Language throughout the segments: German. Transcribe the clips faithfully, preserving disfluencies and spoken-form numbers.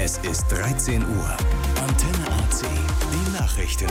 Es ist dreizehn Uhr. Antenne A C, die Nachrichten.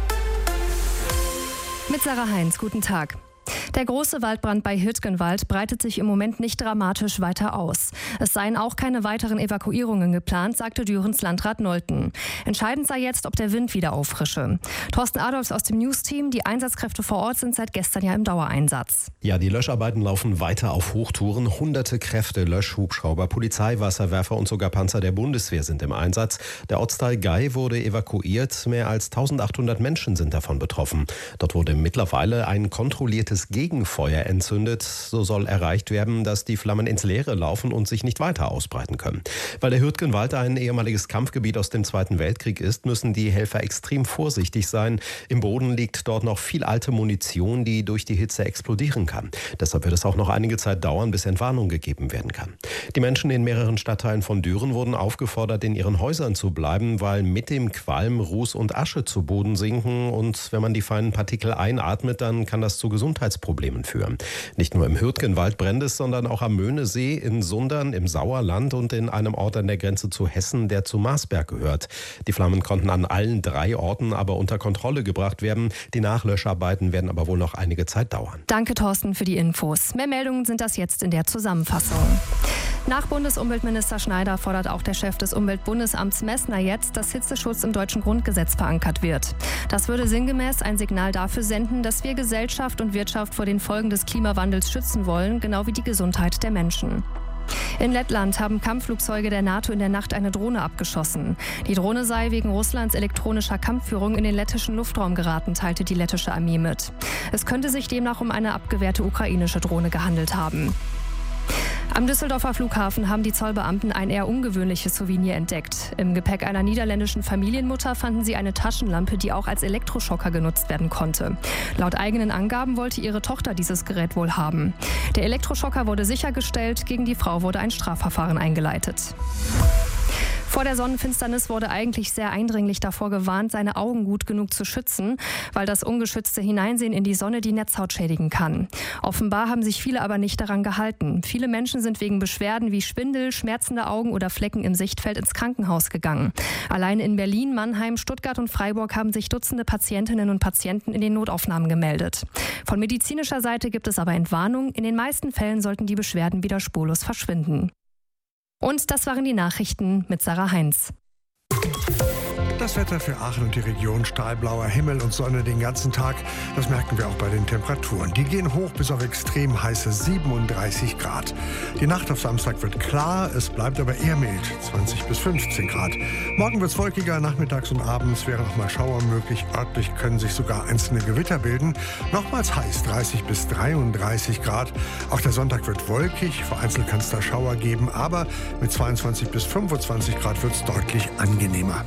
Mit Sarah Heinz, guten Tag. Der große Waldbrand bei Hürtgenwald breitet sich im Moment nicht dramatisch weiter aus. Es seien auch keine weiteren Evakuierungen geplant, sagte Dürens Landrat Nolten. Entscheidend sei jetzt, ob der Wind wieder auffrische. Thorsten Adolfs aus dem News-Team. Die Einsatzkräfte vor Ort sind seit gestern ja im Dauereinsatz. Ja, die Löscharbeiten laufen weiter auf Hochtouren. Hunderte Kräfte, Löschhubschrauber, Polizei, Wasserwerfer und sogar Panzer der Bundeswehr sind im Einsatz. Der Ortsteil Gei wurde evakuiert. Mehr als eintausendachthundert Menschen sind davon betroffen. Dort wurde mittlerweile ein kontrolliertes Gegenfeuer entzündet. So soll erreicht werden, dass die Flammen ins Leere laufen und sich nicht weiter ausbreiten können. Weil der Hürtgenwald ein ehemaliges Kampfgebiet aus dem Zweiten Weltkrieg ist, müssen die Helfer extrem vorsichtig sein. Im Boden liegt dort noch viel alte Munition, die durch die Hitze explodieren kann. Deshalb wird es auch noch einige Zeit dauern, bis Entwarnung gegeben werden kann. Die Menschen in mehreren Stadtteilen von Düren wurden aufgefordert, in ihren Häusern zu bleiben, weil mit dem Qualm Ruß und Asche zu Boden sinken. Und wenn man die feinen Partikel einatmet, dann kann das zu Gesundheitsproblemen führen. Nicht nur im Hürtgenwald brennt es, sondern auch am Möhnesee, in Sundern, im Sauerland und in einem Ort an der Grenze zu Hessen, der zu Marsberg gehört. Die Flammen konnten an allen drei Orten aber unter Kontrolle gebracht werden. Die Nachlöscharbeiten werden aber wohl noch einige Zeit dauern. Danke, Thorsten, für die Infos. Mehr Meldungen sind das jetzt in der Zusammenfassung. Nach Bundesumweltminister Schneider fordert auch der Chef des Umweltbundesamts Messner jetzt, dass Hitzeschutz im deutschen Grundgesetz verankert wird. Das würde sinngemäß ein Signal dafür senden, dass wir Gesellschaft und Wirtschaft vor den Folgen des Klimawandels schützen wollen, genau wie die Gesundheit der Menschen. In Lettland haben Kampfflugzeuge der NATO in der Nacht eine Drohne abgeschossen. Die Drohne sei wegen Russlands elektronischer Kampfführung in den lettischen Luftraum geraten, teilte die lettische Armee mit. Es könnte sich demnach um eine abgewehrte ukrainische Drohne gehandelt haben. Am Düsseldorfer Flughafen haben die Zollbeamten ein eher ungewöhnliches Souvenir entdeckt. Im Gepäck einer niederländischen Familienmutter fanden sie eine Taschenlampe, die auch als Elektroschocker genutzt werden konnte. Laut eigenen Angaben wollte ihre Tochter dieses Gerät wohl haben. Der Elektroschocker wurde sichergestellt, gegen die Frau wurde ein Strafverfahren eingeleitet. Vor der Sonnenfinsternis wurde eigentlich sehr eindringlich davor gewarnt, seine Augen gut genug zu schützen, weil das ungeschützte Hineinsehen in die Sonne die Netzhaut schädigen kann. Offenbar haben sich viele aber nicht daran gehalten. Viele Menschen sind wegen Beschwerden wie Schwindel, schmerzende Augen oder Flecken im Sichtfeld ins Krankenhaus gegangen. Allein in Berlin, Mannheim, Stuttgart und Freiburg haben sich Dutzende Patientinnen und Patienten in den Notaufnahmen gemeldet. Von medizinischer Seite gibt es aber Entwarnung. In den meisten Fällen sollten die Beschwerden wieder spurlos verschwinden. Und das waren die Nachrichten mit Sarah Heinz. Das Wetter für Aachen und die Region: stahlblauer Himmel und Sonne den ganzen Tag. Das merken wir auch bei den Temperaturen. Die gehen hoch bis auf extrem heiße siebenunddreißig Grad. Die Nacht auf Samstag wird klar, es bleibt aber eher mild, zwanzig bis fünfzehn Grad. Morgen wird es wolkiger, nachmittags und abends wären noch mal Schauer möglich. Örtlich können sich sogar einzelne Gewitter bilden. Nochmals heiß, dreißig bis dreiunddreißig Grad. Auch der Sonntag wird wolkig, vereinzelt kann es da Schauer geben, aber mit zweiundzwanzig bis fünfundzwanzig Grad wird es deutlich angenehmer.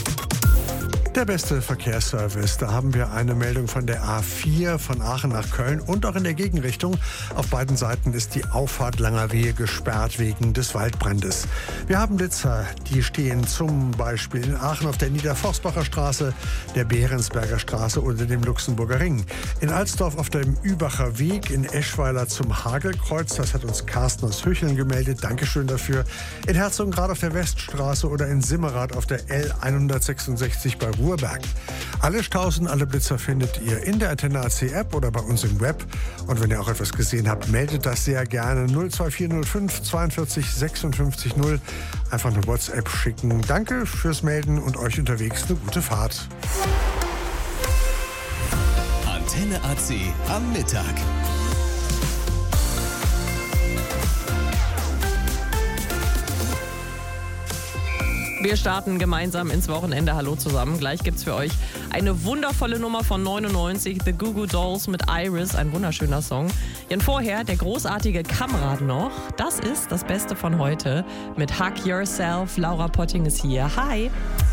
Der beste Verkehrsservice. Da haben wir eine Meldung von der A vier von Aachen nach Köln und auch in der Gegenrichtung. Auf beiden Seiten ist die Auffahrt Langerwehe gesperrt wegen des Waldbrandes. Wir haben Blitzer, die stehen zum Beispiel in Aachen auf der Niederforstbacher Straße, der Behrensberger Straße oder dem Luxemburger Ring. In Alsdorf auf dem Übacher Weg, in Eschweiler zum Hagelkreuz. Das hat uns Carsten aus Höcheln gemeldet. Dankeschön dafür. In Herzogenrath auf der Weststraße oder in Simmerath auf der L hundertsechsundsechzig bei Ruhrberg. Alle Staus und alle Blitzer findet ihr in der Antenne A C App oder bei uns im Web. Und wenn ihr auch etwas gesehen habt, meldet das sehr gerne. null zwei vier null fünf zweiundvierzig sechsundfünfzig null. Einfach eine WhatsApp schicken. Danke fürs Melden und euch unterwegs eine gute Fahrt. Antenne A C am Mittag. Wir starten gemeinsam ins Wochenende. Hallo zusammen. Gleich gibt's für euch eine wundervolle Nummer von neunundneunzig. The Goo Goo Dolls mit Iris. Ein wunderschöner Song. Jan vorher der großartige Kamrad noch. Das ist das Beste von heute mit Hug Yourself. Laura Potting ist hier. Hi.